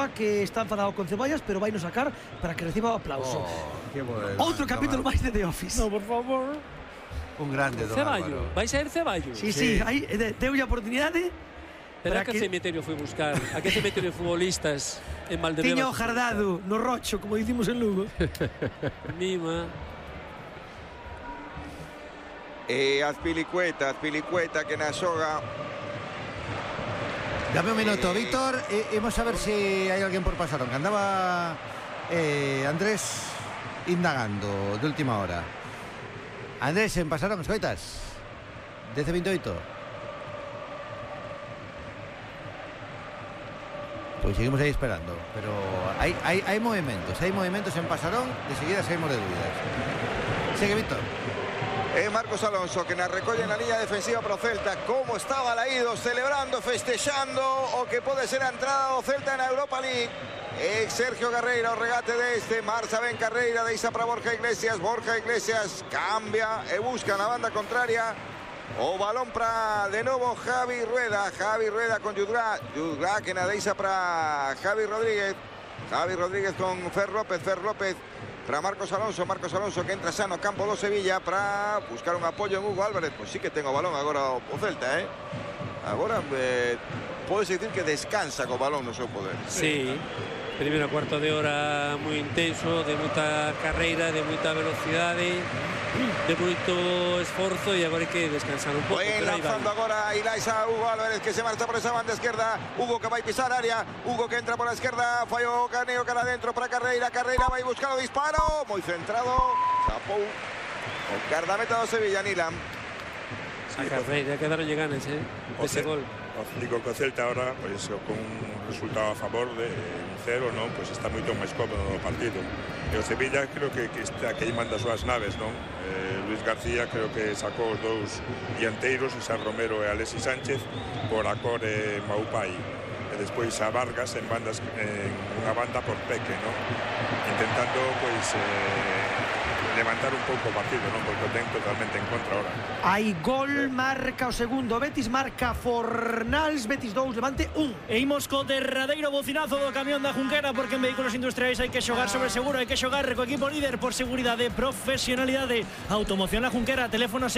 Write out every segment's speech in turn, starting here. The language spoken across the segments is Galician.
Borja, que está enfadado con Ceballos, pero vai no sacar para que reciba o aplauso. Qué bueno. Outro capítulo máis de The Office. No, por favor. Un grande, don Ceballo, Álvaro. vai ser Ceballo. Sí, aí deu a oportunidade. Pero a que cementerio foi buscar? A que cementerio de futbolistas en Valdebebas? Tiña o jardado no Rocho, como dicimos en Lugo. Mima. Azpilicueta que na xoga. Dame un minuto, Víctor. Vamos a ver si hay alguien por Pasarón. Que andaba Andrés indagando de última hora. Andrés, en Pasarón, escoitas? 10-28. Pues seguimos ahí esperando, pero hay movimientos en Pasarón, de seguida seguimos de dudas. Sigue, Víctor. Marcos Alonso que nos recoge en la línea defensiva pro Celta. Como estaba Laído celebrando, festejando o que puede ser a entrada o Celta en la Europa League. Sergio Carreira, o regate de Marza Ben Carreira, deixa para Borja Iglesias cambia e busca en la banda contraria. O balón para de nuevo Javi Rueda con Yudra que na deixa para Javi Rodríguez con Fer López para Marcos Alonso que entra sano campo do Sevilla para buscar un apoyo en Hugo Álvarez. Pues sí que tengo balón agora o Celta, agora podes decir que descansa co balón no seu poder. Sí, primeiro cuarto de hora moi intenso, de moita carreira, de moita velocidade, de moito esforzo, e agora hai que descansar un pouco. Lanzando agora Ilaisa Hugo Álvarez que se marcha por esa banda esquerda. Hugo que vai pisar área, Hugo que entra por la esquerda, falló Caneo cara adentro para Carreira vai buscar o disparo, moi centrado, tapou o guardameta do Sevilla, Nilan. A Carreira quedaron ganas, ese gol. Digo que o Celta ahora, pues, con un resultado a favor de 0, ¿no? Pues está moito máis cómodo no partido. E o Sevilla creo que está que aí manda as súas naves, non? Luis García creo que sacou os dous dianteiros, Isar Romero e Alexis Sánchez, por Acor e Maupai. E despois a Vargas en unha banda por Peque, non? Intentando, pois, levantar un pouco o partido, non? Porque o ten totalmente en contra ahora. Hai gol, marca o segundo Betis, marca Fornals, Betis 2, Levante 1. E imos co derradeiro bocinazo do camión da Junquera, porque en vehículos industriais hai que xogar sobre seguro, hai que xogar co equipo líder por seguridade e profesionalidade. Automoción La Junquera, teléfono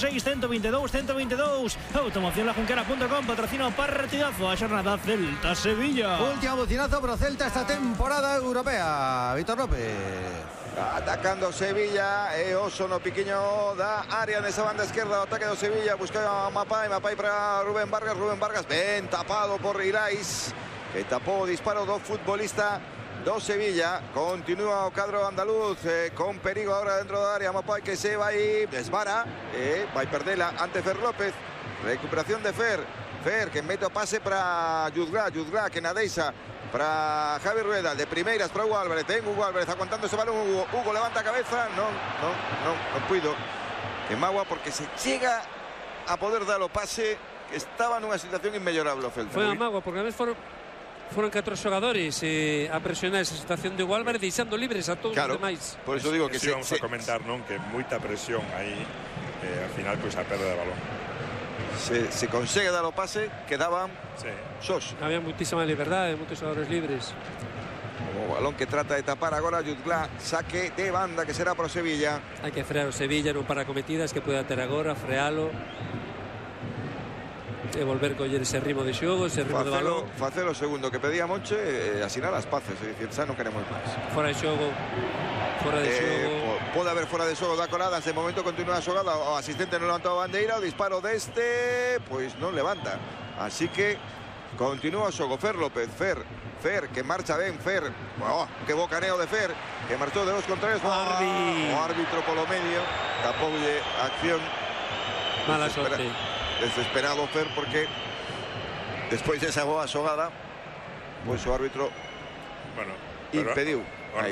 646-122-122. Automocionlajunquera.com, patrocina o partidazo a xornada Celta-Sevilla. Último bocinazo pro Celta esta temporada europea. Víctor López. Atacando Sevilla, Oso no piquiño da área nesa banda esquerda, o ataque do Sevilla, busca a Mapai para Rubén Vargas, ben tapado por Ilais, que tapou o disparo do futbolista do Sevilla. Continúa o cadro andaluz con perigo ahora dentro da área, Mapai que se vai, desvara, vai perdela ante Fer López, recuperación de Fer que mete o pase para Yudra que na deixa para Javi Rueda, de primeiras para Hugo Álvarez. Hugo Álvarez aguantando ese balón. Hugo levanta cabeza. No puido. Que magua porque se llega a poder dar o pase, que estaba nunha situación inmellorable o Celta. Foi a magua porque a vez foron 4 xogadores a presionar esa situación de Hugo Álvarez, deixando libres a todos os demais. Por eso digo que vamos a comentar, non? Que moita presión aí, al final pois a perda de balón. Se consegue dar o pase, quedaban sós. Había muitísima liberdade, moitos xogadores libres. O balón que trata de tapar agora Jutgla, saque de banda que será pro Sevilla. Hai que frear o Sevilla, non para cometidas que poida ter agora, frealo e volver coller ese ritmo de xogo, ese ritmo de balón. Facer o segundo que pedía Monche, asinar as paces, é dicir, xa non queremos máis. Fora de xogo. Pode haber fora de xogo da Coradas. De momento continúa a xogada, o asistente non levantou a bandeira, o disparo pois non levanta, así que continúa o xogo. Fer López, Fer que marcha ben, que bocaneo de Fer, que marchou de 2 contra 3, o árbitro polo medio, tapoulle a acción. Mala sorte. Desesperado Fer porque despois desa boa xogada, pois o árbitro impediu.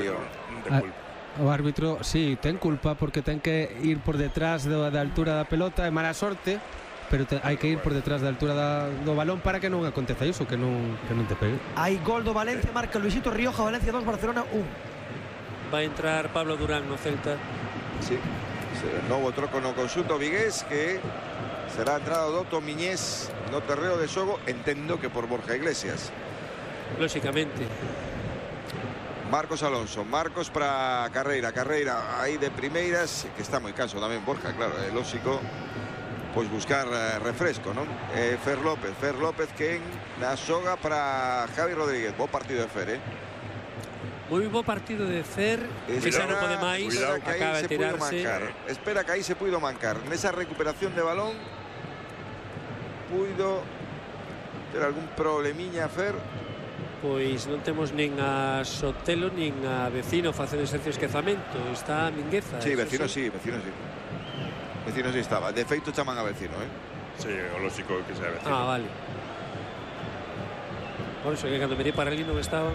O árbitro, sí, ten culpa porque ten que ir por detrás da altura da pelota, é mala sorte, pero hai que ir por detrás da altura do balón para que non aconteza iso, que non te pegue. Hai gol do Valencia, marca Luisito Rioja, Valencia 2, Barcelona 1. Vai entrar Pablo Durán no Celta. Sí, novo troco no conxunto vigués, que será a entrada do Tomiñés no terreo de xogo, entendo que por Borja Iglesias. lógicamente. Marcos Alonso, Marcos para Carreira aí de primeiras, que está moi canso tamén Borja, claro, é lógico pois buscar refresco, non? Fer López que na xoga para Javi Rodríguez. Bo partido de Fer, Moi bo partido de Fer, que xa non pode máis, acaba de tirarse. Espera que aí se puido mancar. Nesa recuperación de balón puido ter algún problemiña Fer. Pois non temos nin a Sotelo nin a Vecino facendo ese esquezamento. Está a Mingueza. Sí, Vecino sí. Vecino sí estaba. De feito chaman a Vecino, Sí, o lógico que sea Vecino. Ah, vale. Por iso que cando me di para ali non estaba.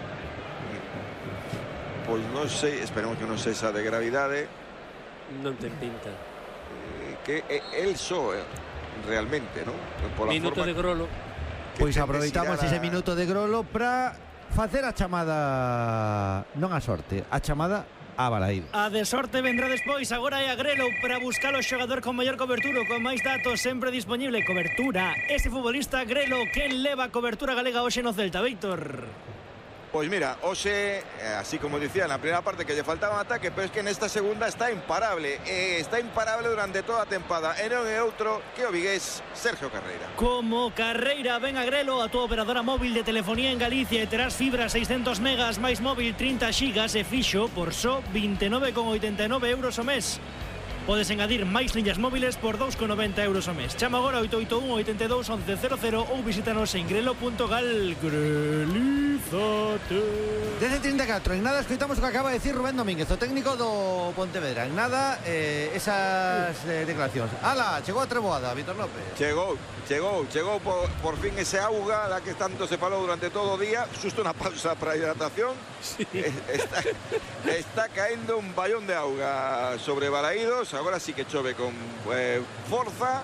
Pois non sei, esperemos que non sexa de gravidade. Non ten pinta. Que el só realmente, non? Minuto de Grolo. Pois aproveitamos ese minuto de Grolo para facer a chamada, non a sorte, a chamada a Balaído. A de sorte vendrá despois. Agora é a Grelo para buscar o xogador con maior cobertura, con máis datos, sempre disponible. Cobertura, ese futbolista Grelo, quen leva a cobertura galega hoxe no Celta, Víctor? Pois mira, hoxe, así como dicía na primeira parte que lle faltaba un ataque, pero es que nesta segunda está imparable. Está imparable durante toda a tempada. E non é outro que o vigués Sergio Carreira. Como Carreira, ven a Grelo, a túa operadora móvil de telefonía en Galicia, e terás fibra 600 megas máis móvil 30 xigas e fixo por só 29,89 euros o mes. Podes engadir máis liñas móviles por 2,90 euros o mes. Chama agora 881 82 1100 ou visítanos en grelo.gal. Grelízate. 10:34, en nada escoitamos o que acaba de decir Rubén Domínguez, o técnico do Pontevedra. En nada, esas declaracións. Ala, chegou a treboada, Víctor López. Chegou por fin ese auga la que tanto se falou durante todo o día. Xusto na pausa para hidratación. Sí. Está caendo un ballón de auga sobre Balaídos. Agora sí que chove con forza.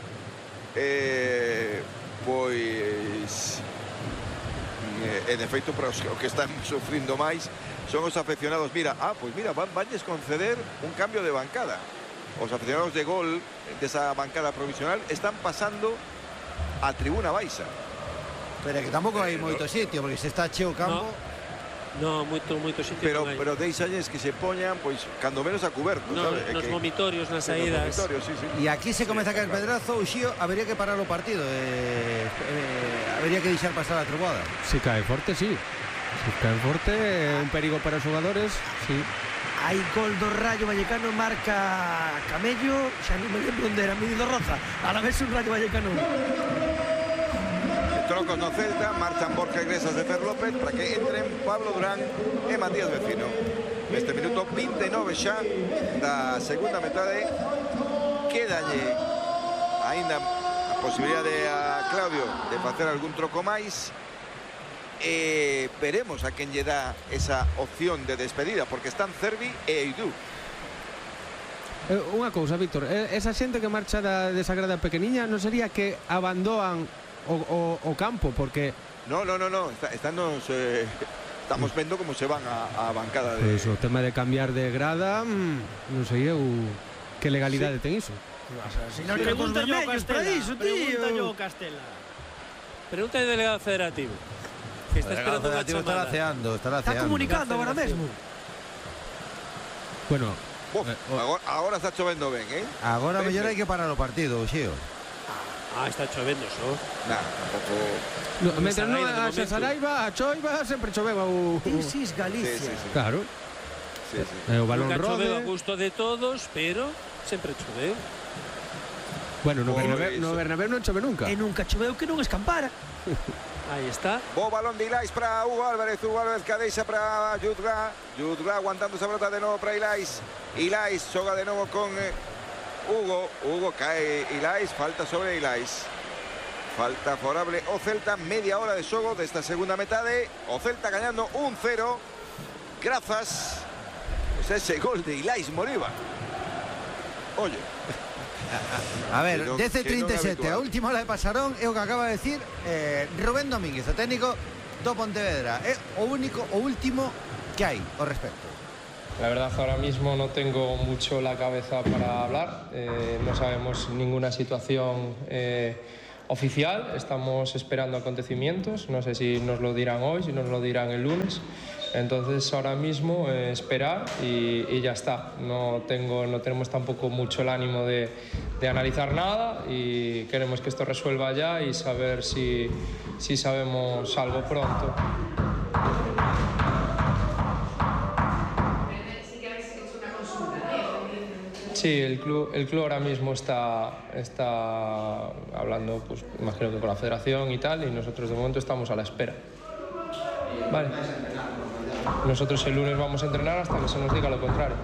Pois en efeito, para os que están sufrindo máis son os afeccionados. Mira, vanlles conceder un cambio de bancada. Os afeccionados de Gol desa bancada provisional están pasando a tribuna baixa. Pero que tampouco hai moito sitio, porque se está cheo o campo. No, moito sitio. Pero deixalles que se poñan, pois, cando menos a cuberto, no, sabe? Nos vomitorios, nas saídas. Sí. E aquí se comeza a caer pedrazo, o Xío, habería que parar o partido. Habería que deixar pasar a treboada. Si cae forte, sí. Si cae forte, un perigo para os xogadores, sí. Hai gol do Rayo Vallecano, marca Camello, xa non me lembro onde era, Medido Roza. A la vez un Rayo Vallecano. Trocos no Celta, marchan Borja Iglesias de Fer López para que entren Pablo Durán e Matías Vecino. Neste minuto 29 xa da segunda metade, quédalle aínda a posibilidade a Claudio de facer algún troco máis. Veremos a quen lle dá esa opción de despedida, porque están Cervi e Eidú. Unha cousa, Víctor, esa xente que marcha desa grada pequeniña non sería que abandonan o campo, porque No, estamos vendo como se van a bancada de... Pois o tema de cambiar de grada, non sei eu que legalidade ten iso. Pregunta yo Castela. Pregunta ao delegado federativo, que está esperando unha chamada. Está comunicando agora mesmo. Bueno, agora está chovendo ben, Agora mellor hai que parar o partido, Xío. Está chovendo só. Tampouco. Mentre non a Saraiva, a Choiva, sempre choveu. This is Galicia. Sí. Claro. Sí. O balón Nunca choveu a rode. gusto de todos, pero sempre choveu. Bueno, no Bernabéu non chove nunca. E nunca choveu que non escampara. Aí está. Bo balón de Ilais para Hugo Álvarez. Hugo Álvarez que deixa para Yudra. Yudra aguantando esa pelota de novo para Ilais. Ilais xoga de novo con Hugo cae Ilais, falta sobre Ilais. Falta favorable o Celta, media hora de xogo desta segunda metade. O Celta gañando 1-0. Grazas ese gol de Ilais Moriba. Oye. A ver, 10:37, a última hora de pasarón é o que acaba de decir Rubén Domínguez, o técnico do Pontevedra. É o último que hai ao respecto. La verdad ahora mismo no tengo mucho la cabeza para hablar, no sabemos ninguna situación oficial, estamos esperando acontecimientos, no sé si nos lo dirán hoy, si nos lo dirán el lunes. Entonces ahora mismo esperar y ya está. No tenemos tampoco mucho el ánimo de analizar nada y queremos que esto resuelva ya y saber si sabemos algo pronto. Sí, el club ahora mismo está hablando, pues imagino que con la federación y tal, y nosotros de momento estamos a la espera. Vale. Nosotros el lunes vamos a entrenar hasta que se nos diga lo contrario.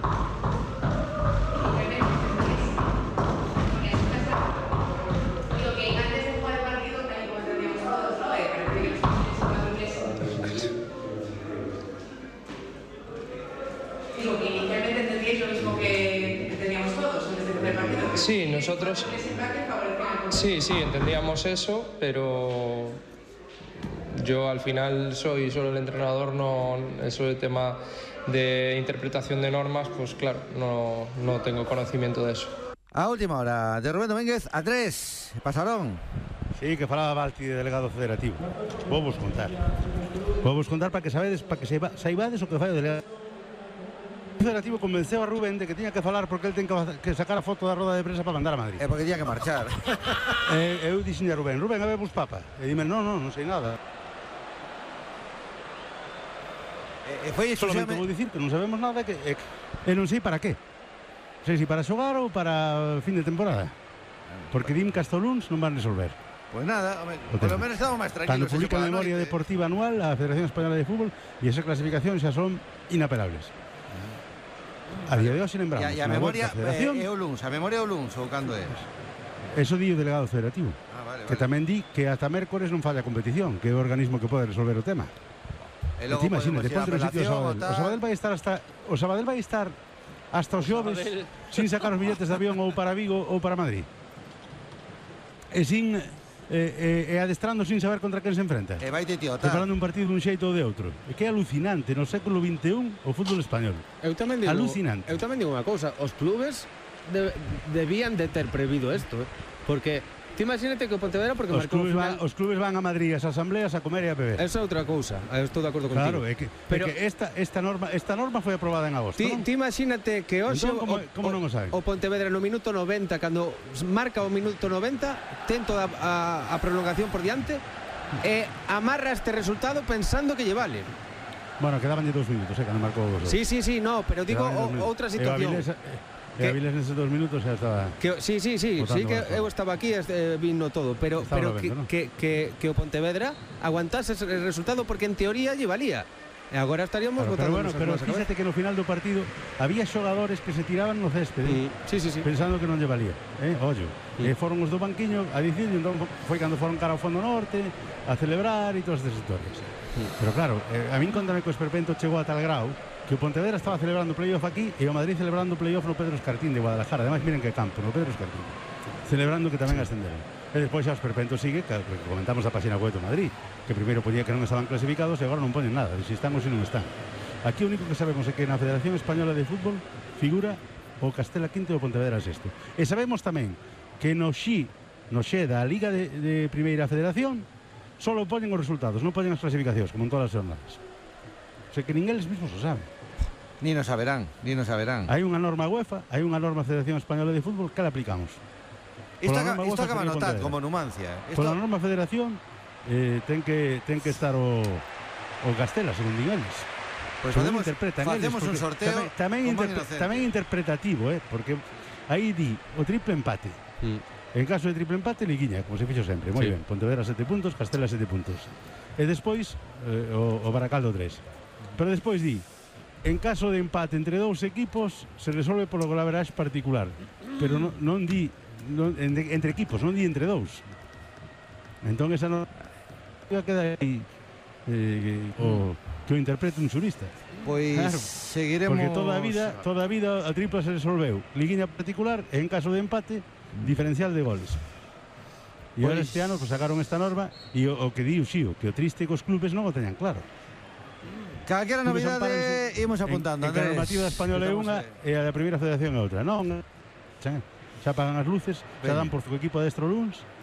Digo que inicialmente entendíais lo mismo que teníamos todos en este primer partido. Sí, nosotros... Sí, entendíamos eso, pero yo al final soy solo el entrenador, no, eso de tema de interpretación de normas, pues claro, no tengo conocimiento de eso. A última hora, de Rubén Domínguez a 3, pasaron. Sí, que falaba Balti de delegado federativo. Vou vos contar para que saibades o que fai o delegado federativo. Convenceu a Rubén de que tiña que falar porque el ten que sacar a foto da roda de prensa para mandar a Madrid. Porque tiña que marchar. Eu dixen a Rubén, a ver vos papa. E dime, non sei nada. Foi solamente vou dicir que non sabemos nada e non sei para qué. Non sei se para xogar ou para fin de temporada. Porque dim que hasta o luns non van resolver. Pues nada, por lo menos estamos máis tranquilos. Cando publica a memoria deportiva anual a Federación Española de Fútbol e esa clasificación xa son inapelables. A día de hoxe lembramos. E a memoria é o luns, ou cando é? Eso di o delegado federativo. Que tamén di que ata mércores non falla a competición, que é o organismo que pode resolver o tema. E logo podemos ir a apelación. O Sabadell vai estar hasta os xoves sin sacar os billetes de avión ou para Vigo ou para Madrid. E adestrando sin saber contra quen se enfrenta. E vai titiotar. Preparando un partido dun xeito ou de outro. E que é alucinante no século XXI o fútbol español. Alucinante. Eu tamén digo unha cousa, os clubes debían de ter prevido isto, porque ti imagínate que o Pontevedra porque os clubes van a Madrid ás asambleas a comer e a beber. Esa é outra cousa, estou de acordo contigo. Claro, pero esta norma foi aprobada en agosto. Ti imagínate que hoxe como non o saben? O Pontevedra no minuto 90, cando marca o minuto 90, ten toda a prolongación por diante e amarra este resultado pensando que lle vale. Bueno, quedaban 2 minutos, cando marcou o gol. Sí, no, pero digo outra situación. E Avilés neses 2 minutos xa estaba... Sí, que eu estaba aquí vino todo, pero que o Pontevedra aguantase ese resultado porque en teoría lle valía. E agora estaríamos votando. Pero fíxate que no final do partido había xogadores que se tiraban no céspede pensando que non lle valía. Ollo. E foron os do banquiño a dicir, entón foi cando foron cara ao fondo norte a celebrar e todas estas historias. Pero claro, a min contame que o esperpento chegou a tal grau que o Pontevedra estaba celebrando o playoff aquí e o Madrid celebrando o playoff no Pedro Escartín de Guadalajara. Ademais, miren que campo, no Pedro Escartín. Celebrando que tamén ascenderon. E despois xa o esperpento sigue, que comentamos a página web do Madrid, que primeiro ponía que non estaban clasificados e agora non ponen nada, de se están ou se non están. Aquí o único que sabemos é que na Federación Española de Fútbol figura o Castela Quinto e o Pontevedra Sexto. E sabemos tamén que no Xe da Liga de Primeira Federación solo poñen os resultados, non poñen as clasificacións, como en todas as jornadas. O sea que nin eles mesmos o saben. Ni nos saberán. Hai unha norma UEFA, hai unha norma Federación Española de Fútbol que la aplicamos. Isto acaba notar como Numancia. Pola norma Federación ten que estar o Castela, según eles. Pois facemos un sorteo tamén interpretativo, porque aí di o triple empate. En caso de triple empate, liguiña, como se fixo sempre. Moi ben, Pontevedra 7 puntos, Castela 7 puntos. E despois o Baracaldo 3. Pero despois di, en caso de empate entre dous equipos, se resolve polo golaveraxe particular. Pero non di entre equipos, non di entre dous. Entón esa non queda aí que o interprete un xurista. Pois claro, seguiremos... Porque toda a vida a tripla se resolveu. Liguiña particular e en caso de empate, diferencial de goles. E agora este ano sacaron esta norma e o que di o Xío, que o triste que os clubes non o teñan claro. Calquera novidade imos apuntando, A Andrés. normativa española é unha e a da primeira federación é outra. Non, xa pagan as luces, xa dan por o equipo adestro luns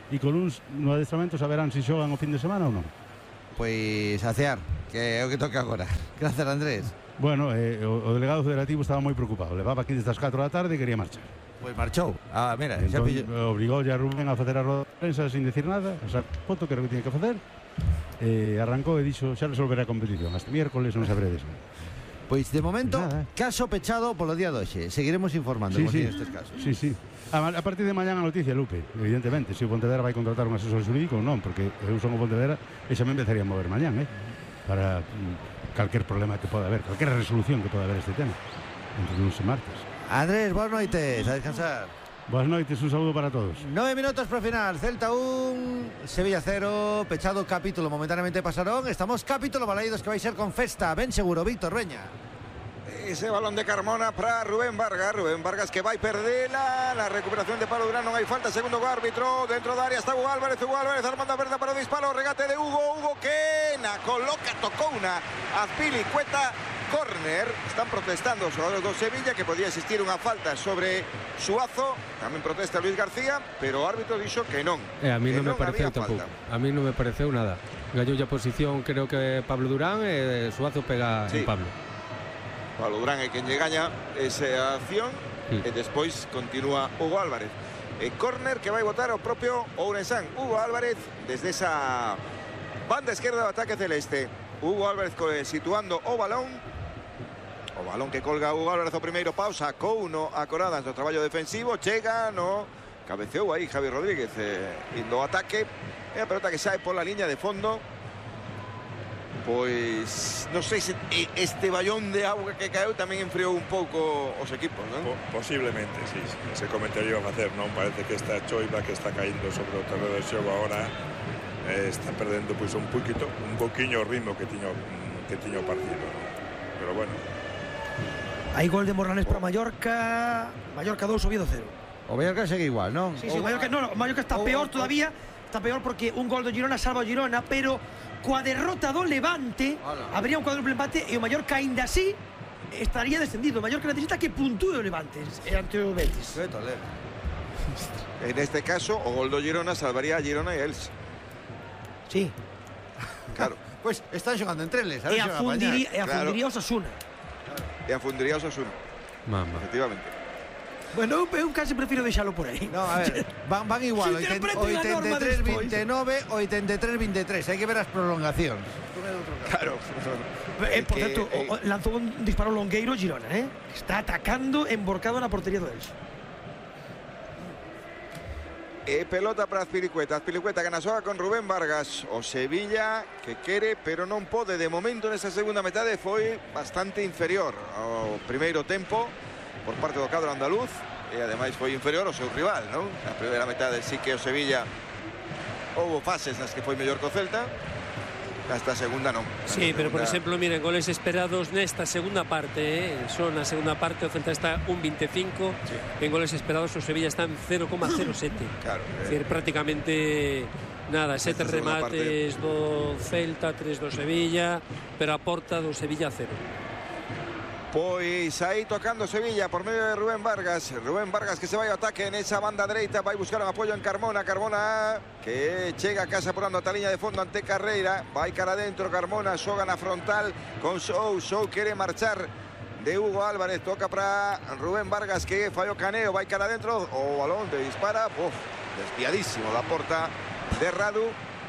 e con uns no adestramento saberán se xogan o fin de semana ou non. Pois a cear, que é o que toca agora. Gracias, Andrés. Bueno, o delegado federativo estaba moi preocupado. Levaba aquí desde as 4 da tarde e quería marchar. Pois marchou. Mira, entón, obrigoulle a Rubén a facer a roda de prensa sin decir nada, a sacar foto que era o que tiña que facer. Arrancou e dixo, xa resolverá a competición. Hasta miércoles non sabredes. Pois de momento, caso pechado polo día de hoxe. Seguiremos informando nestes casos. Sí. A partir de mañá a noticia, Lupe, evidentemente, se o Pontevedra vai contratar un asesor xurídico ou non, porque eu son o Pontevedra e xa me empezaría a mover mañán, para calquer problema que poda haber, calquer resolución que poda haber este tema entre lunes e martes. Andrés, boas noites, a descansar. Boas noites, un saúdo para todos. 9 minutos para o final, Celta 1, Sevilla 0, pechado capítulo, momentáneamente pasaron. Estamos capítulo balaídos que vai ser con festa, ben seguro, Víctor Veña. Ese balón de Carmona para Rubén Vargas que vai perdela, la recuperación de Pablo Durán, non hai falta, segundo árbitro, dentro da área está Hugo Álvarez armando a verda para o disparo, regate de Hugo que na coloca, tocou una Azpilicueta, córner, están protestando os xogadores do Sevilla que podía existir unha falta sobre Suazo, tamén protesta Luis García, pero o árbitro dixo que non. A mí non me pareceu tampouco, a mí non me pareceu nada. Gallou a posición, creo que Pablo Durán e Suazo pega en Pablo. Pablo Durán é quen lle gaña esa acción e despois continúa Hugo Álvarez. Córner que vai botar o propio Ourensán. Hugo Álvarez desde esa banda esquerda do ataque celeste. Hugo Álvarez situando o balón que colga Hugo Álvarez o primeiro pau, sacou uno a Coradas no traballo defensivo, chega no cabeceou aí Javi Rodríguez indo ao ataque e a pelota que sae pola liña de fondo. Pois non sei se este ballón de auga que caeu tamén enfriou un pouco os equipos, non? Posiblemente, sí, ese comentario iba a facer, non? Parece que esta choiva que está caíndo sobre o terreno de xogo agora está perdendo pois un poquinho o ritmo que tiño o partido, non? Pero bueno. Hai gol de Morlanes para Mallorca 2, Oviedo 0. O Mallorca segue igual, non? Sí, o Mallorca está peor todavía. Está peor porque un gol do Girona salva o Girona, pero coa derrota do Levante habría un cuádruple empate e o Mallorca aínda así estaría descendido. O Mallorca necesita que puntúe o Levante ante o Betis. En este caso, o gol do Girona salvaría a Girona e Elche. Sí. Claro. Pois están xogando entre eles. E afundiría o Osasuna. E afundiría o Osasuna. Efectivamente. Bueno, eu casi prefiro deixalo por aí. No, a ver, van igual, 83-29, 83-23. Hai que ver as prolongacións. Claro. Por certo, lanzou un disparo longueiro Girona, está atacando emborcado na portería do Elche. Pelota para Azpilicueta que na xoga con Rubén Vargas. O Sevilla que quere, pero non pode. De momento nesa segunda metade foi bastante inferior ao primeiro tempo por parte do cadro andaluz e ademais foi inferior ao seu rival, non? Na primeira metade sí que o Sevilla houve fases nas que foi mellor que o Celta, nesta segunda non. Sí, pero por exemplo, miren, goles esperados nesta segunda parte, son na segunda parte o Celta está 1,25, en goles esperados o Sevilla está en 0,07. Claro. Es decir, prácticamente nada, 7 remates do Celta, 3 do Sevilla, pero a porta do Sevilla 0. Pois aí tocando Sevilla por medio de Rubén Vargas que se vai ao ataque nesa banda dereita, vai buscar un apoio en Carmona que chega a casa apurando a liña de fondo ante Carreira, vai cara adentro Carmona, xoga na frontal con Sou quere marchar de Hugo Álvarez, toca para Rubén Vargas que fai o caneo, vai cara adentro, o balón de dispara, desviadísimo da porta de Radu.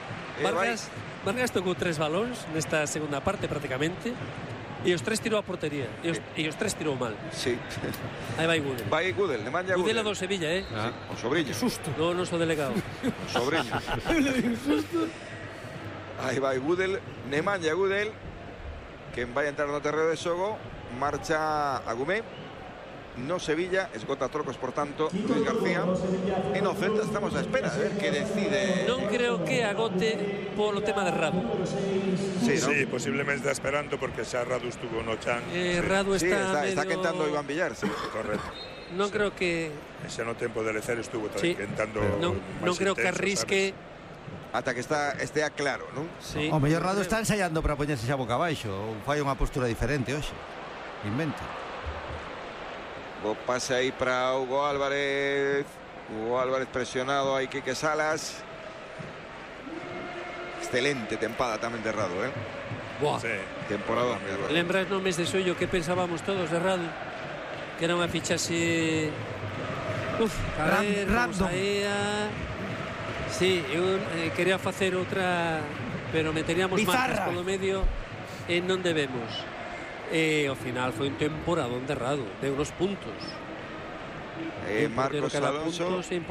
Vargas tocou 3 balóns nesta segunda parte prácticamente. E os 3 tirou a portería e os 3 tirou mal. Sí. Aí vai Gudel. Vai Gudel, nemanja Gudel. Gudel do Sevilla, Sí, o sobrinho. Que susto. No, noso delegado. O sobrinho. Susto. Aí vai Gudel, nemanja Gudel, quen vai entrar no terreno de xogo, marcha a Gumé. No Sevilla, esgota trocos, por tanto, Luis García. E no Celta estamos a espera de ver que decide. Non creo que agote polo tema de Radu. Sí, posiblemente está esperando porque xa Radu estuvo no chan. Radu está quentando Iván Villar, sí. Correcto. Non creo que... Xa no tempo de lecer estuvo quentando. Non creo que arrisque... Ata que estea claro, non? Sí. O mellor Radu está ensaiando para poñerse xa boca abaixo, ou fai unha postura diferente hoxe. Inventa. O pase aí para Hugo Álvarez presionado aí Quique Salas. excelente tempada tamén de Radu, Buah. Sí. Temporada. Lembras no mes de xullo que pensábamos todos de Radu? Que era unha fichaxe... a ver, vamos a... Sí, eu quería facer outra, pero meteríamos marcas polo medio e non debemos. E ao final foi un temporadón de Radu, deu unos puntos. Marcos Alonso